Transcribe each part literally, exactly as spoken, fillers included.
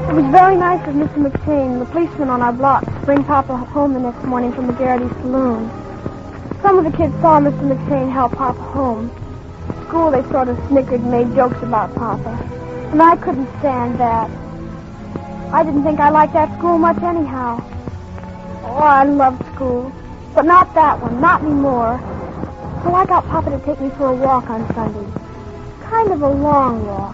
It was very nice of Mister McShane, the policeman on our block, to bring Papa home the next morning from the Garrity Saloon. Some of the kids saw Mister McShane help Papa home. At school, they sort of snickered and made jokes about Papa. And I couldn't stand that. I didn't think I liked that school much anyhow. Oh, I loved school. But not that one, not anymore. So I got Papa to take me for a walk on Sundays. Kind of a long walk.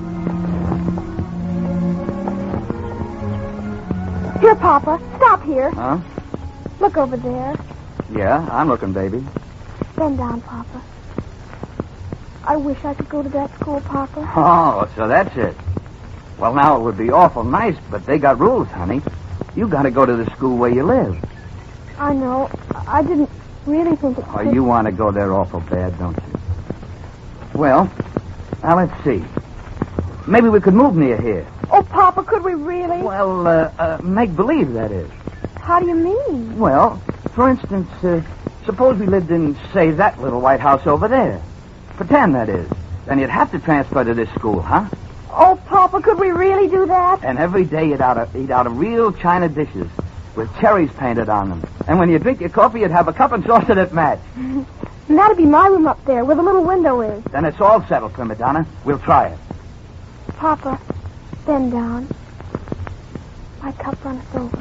Here, Papa. Stop here. Huh? Look over there. Yeah, I'm looking, baby. Bend down, Papa. I wish I could go to that school, Papa. Oh, so that's it. Well, now, it would be awful nice, but they got rules, honey. You got to go to the school where you live. I know. I didn't really think it Oh, could... you want to go there awful bad, don't you? Well, now let's see. Maybe we could move near here. Oh, Papa, could we really? Well, uh, uh, make believe, that is. How do you mean? Well, for instance, uh, suppose we lived in, say, that little white house over there. Pretend, that is. Then you'd have to transfer to this school, huh? Oh, Papa, could we really do that? And every day you'd out of, eat out of real china dishes with cherries painted on them. And when you drink your coffee, you'd have a cup and saucer that match. And that'd be my room up there, where the little window is. Then it's all settled, Prima Donna. We'll try it. Papa, bend down. My cup runs over.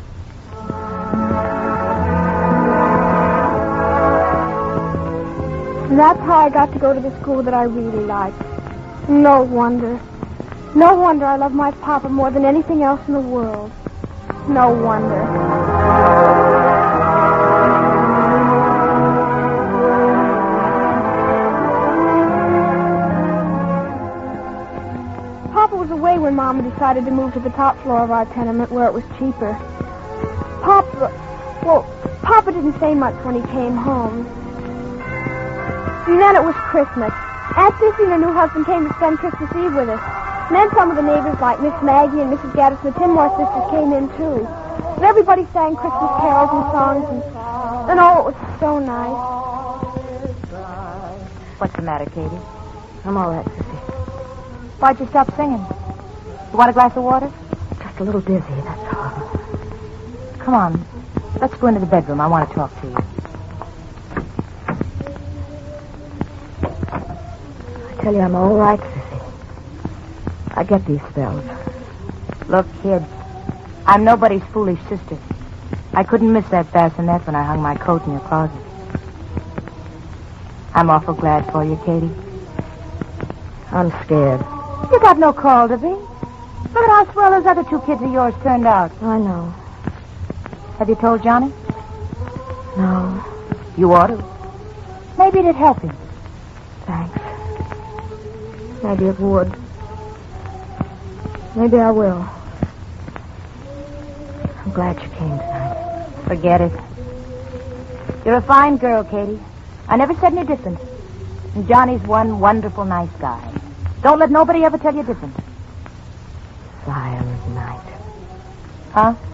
And that's how I got to go to the school that I really liked. No wonder. No wonder I love my Papa more than anything else in the world. No wonder. Papa was away when Mama decided to move to the top floor of our tenement where it was cheaper. Papa, well, Papa didn't say much when he came home. And then it was Christmas. Aunt Sissy and her new husband came to spend Christmas Eve with us. And then some of the neighbors, like Miss Maggie and Missus Gaddis and the Tinmore sisters, came in, too. And everybody sang Christmas carols and songs, and, and oh, it was so nice. What's the matter, Katie? I'm all right, Sissy. Why'd you stop singing? You want a glass of water? Just a little dizzy, that's all. Come on. Let's go into the bedroom. I want to talk to you. I tell you, I'm all right, Sissy. I get these spells. Look, kid, I'm nobody's foolish sister. I couldn't miss that bassinet when I hung my coat in your closet. I'm awful glad for you, Katie. I'm scared. You got no call to be. Look at how swell those other two kids of yours turned out. I know. Have you told Johnny? No. You ought to. Maybe it'd help him. Thanks. Maybe it would. Maybe I will. I'm glad you came tonight. Forget it. You're a fine girl, Katie. I never said any different. And Johnny's one wonderful, nice guy. Don't let nobody ever tell you different. Silent night. Huh?